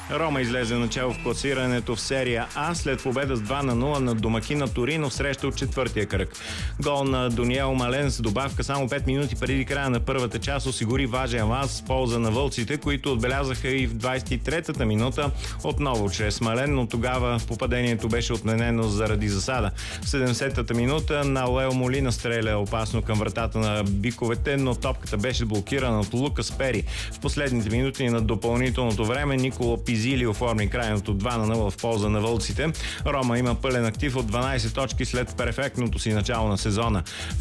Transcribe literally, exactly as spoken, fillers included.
Рома излезе начало в класирането в серия А след победа с два на нула над домакина Торино в среща от четвъртия кръг. Гол на Дониел Мален с добавка само пет минути преди края на първата част осигури важен аванс в полза на вълците, които отбелязаха и в двадесет и третата минута отново чрез Мален, но тогава попадението беше отменено заради засада. В седемдесетата минута Науел Молина стреля опасно към вратата на биковете, но топката беше блокирана от Лукас Пери. В последните минути на допълнителното време Николо Пизили оформи крайното два на нула в полза на вълците. Рома има пълен актив от дванадесет точки след перфектното си начало на сезона.